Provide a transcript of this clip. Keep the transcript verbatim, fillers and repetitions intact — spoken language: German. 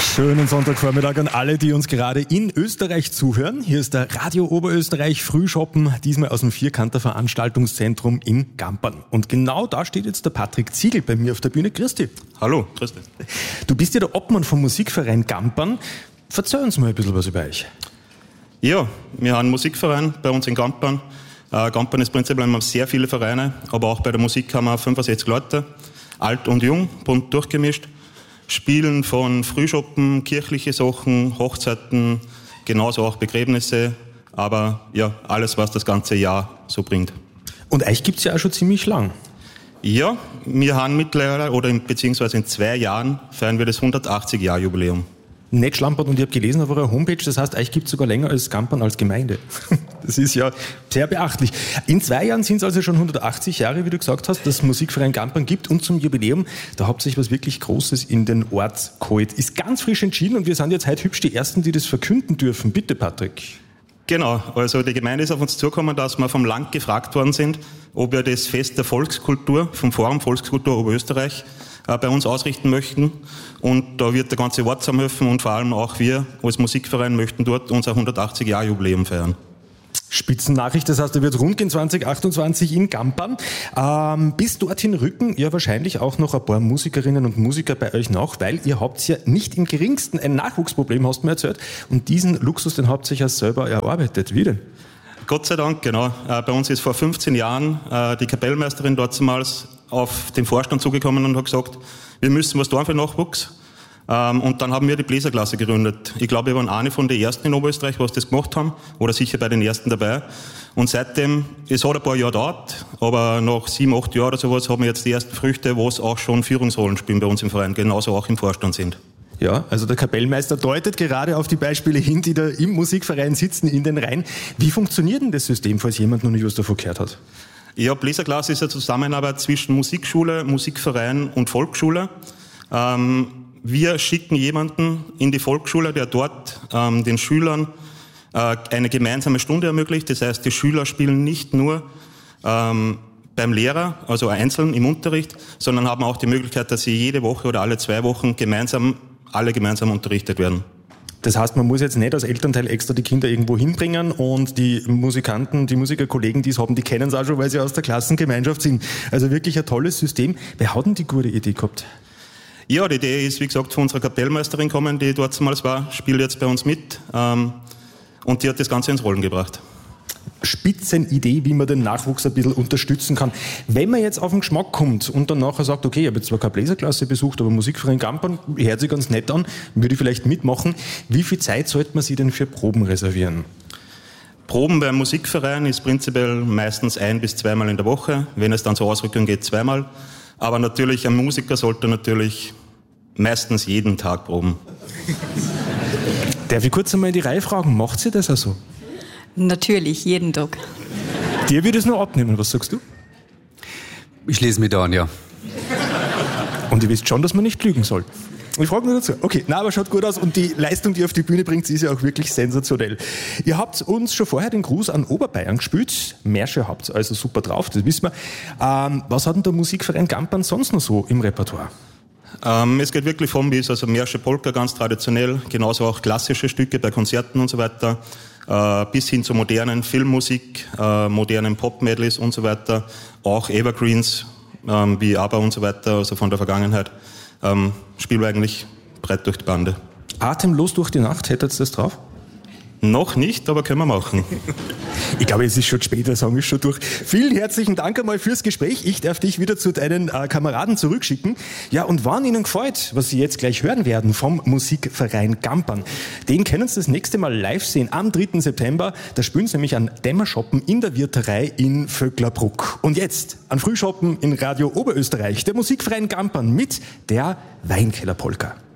Schönen Sonntagvormittag an alle, die uns gerade in Österreich zuhören. Hier ist der Radio Oberösterreich Frühschoppen, diesmal aus dem Vierkanter Veranstaltungszentrum in Gampern. Und genau da steht jetzt der Patrick Ziegl bei mir auf der Bühne. Grüß dich. Hallo, grüß dich. Du bist ja der Obmann vom Musikverein Gampern. Verzeih uns mal ein bisschen was über euch. Ja, wir haben einen Musikverein bei uns in Gampern. Äh, Gampern ist prinzipiell immer sehr viele Vereine, aber auch bei der Musik haben wir fünfundsechzig Leute, alt und jung, bunt durchgemischt. Spielen von Frühschoppen, kirchliche Sachen, Hochzeiten, genauso auch Begräbnisse, aber ja, alles, was das ganze Jahr so bringt. Und euch gibt's ja auch schon ziemlich lang. Ja, wir haben mittlerweile, oder in, beziehungsweise in zwei Jahren, feiern wir das hundertachtzig-Jahr-Jubiläum. Nicht schlampert, und ich habe gelesen auf eurer Homepage, das heißt, euch gibt's sogar länger als Gampern als Gemeinde. Das ist ja sehr beachtlich. In zwei Jahren sind es also schon hundertachtzig Jahre, wie du gesagt hast, dass es Musikverein Gampern gibt, und zum Jubiläum, da habt ihr euch was wirklich Großes in den Ort geholt. Ist ganz frisch entschieden und wir sind jetzt heute hübsch die Ersten, die das verkünden dürfen. Bitte, Patrick. Genau, also die Gemeinde ist auf uns zugekommen, dass wir vom Land gefragt worden sind, ob wir das Fest der Volkskultur vom Forum Volkskultur Oberösterreich äh, bei uns ausrichten möchten. Und da wird der ganze Ort zusammenhelfen und vor allem auch wir als Musikverein möchten dort unser hundertachtzig-Jahr-Jubiläum feiern. Spitzennachricht, das heißt, er wird rund gehen zwanzig achtundzwanzig in Gampern. Ähm, bis dorthin rücken ja wahrscheinlich auch noch ein paar Musikerinnen und Musiker bei euch nach, weil ihr habt ja nicht im geringsten ein Nachwuchsproblem, hast du mir erzählt. Und diesen Luxus, den habt ihr euch ja selber erarbeitet. Wie denn? Gott sei Dank, genau. Äh, bei uns ist vor fünfzehn Jahren äh, die Kapellmeisterin dortmals auf den Vorstand zugekommen und hat gesagt, wir müssen was tun für Nachwuchs. Ähm, und dann haben wir die Bläserklasse gegründet. Ich glaube, wir waren eine von den ersten in Oberösterreich, was das gemacht haben, oder sicher bei den ersten dabei. Und seitdem, es hat ein paar Jahre gedauert, aber nach sieben, acht Jahren oder sowas haben wir jetzt die ersten Früchte, was auch schon Führungsrollen spielen bei uns im Verein, genauso auch im Vorstand sind. Ja, also der Kapellmeister deutet gerade auf die Beispiele hin, die da im Musikverein sitzen in den Reihen. Wie funktioniert denn das System, falls jemand noch nicht was davon gehört hat? Ja, Bläserklasse ist eine Zusammenarbeit zwischen Musikschule, Musikverein und Volksschule. Ähm, Wir schicken jemanden in die Volksschule, der dort ähm, den Schülern äh, eine gemeinsame Stunde ermöglicht. Das heißt, die Schüler spielen nicht nur ähm, beim Lehrer, also einzeln im Unterricht, sondern haben auch die Möglichkeit, dass sie jede Woche oder alle zwei Wochen gemeinsam, alle gemeinsam unterrichtet werden. Das heißt, man muss jetzt nicht als Elternteil extra die Kinder irgendwo hinbringen, und die Musikanten, die Musikerkollegen, die es haben, die kennen es auch schon, weil sie aus der Klassengemeinschaft sind. Also wirklich ein tolles System. Wer hat denn die gute Idee gehabt? Ja, die Idee ist, wie gesagt, von unserer Kapellmeisterin kommen, die dort damals war, spielt jetzt bei uns mit, ähm, und die hat das Ganze ins Rollen gebracht. Spitzenidee, wie man den Nachwuchs ein bisschen unterstützen kann. Wenn man jetzt auf den Geschmack kommt und dann nachher sagt, okay, ich habe jetzt zwar keine Bläserklasse besucht, aber Musikverein Gampern hört sich ganz nett an, würde ich vielleicht mitmachen. Wie viel Zeit sollte man sich denn für Proben reservieren? Proben beim Musikverein ist prinzipiell meistens ein- bis zweimal in der Woche. Wenn es dann zur Ausrückung geht, zweimal. Aber natürlich, ein Musiker sollte natürlich meistens jeden Tag proben. Darf ich kurz einmal in die Reihe fragen, macht sie das auch so? Natürlich, jeden Tag. Dir würde es nur abnehmen, was sagst du? Ich schließe mich da an, ja. Und ihr wisst schon, dass man nicht lügen soll. Ich frage nur dazu. Okay, na, aber schaut gut aus, und die Leistung, die ihr auf die Bühne bringt, ist ja auch wirklich sensationell. Ihr habt uns schon vorher den Gruß an Oberbayern gespielt. Märsche habt ihr also super drauf, das wissen wir. Ähm, was hat denn der Musikverein Gampern sonst noch so im Repertoire? Ähm, es geht wirklich von bis, also Märsche, Polka ganz traditionell, genauso auch klassische Stücke bei Konzerten und so weiter, äh, bis hin zur modernen Filmmusik, äh, modernen Pop-Medleys und so weiter, auch Evergreens, ähm, wie ABBA und so weiter, also von der Vergangenheit. Ähm, spielen wir eigentlich breit durch die Bande. Atemlos durch die Nacht, hättet ihr das drauf? Noch nicht, aber können wir machen. Ich glaube, es ist schon spät, der Song ist schon durch. Vielen herzlichen Dank einmal fürs Gespräch. Ich darf dich wieder zu deinen äh, Kameraden zurückschicken. Ja, und wann Ihnen gefällt, was Sie jetzt gleich hören werden vom Musikverein Gampern, den können Sie das nächste Mal live sehen am dritten September. Da spielen Sie nämlich an Dämmerschoppen in der Wirterei in Vöcklerbruck. Und jetzt an Frühschoppen in Radio Oberösterreich, der Musikverein Gampern mit der Weinkellerpolka.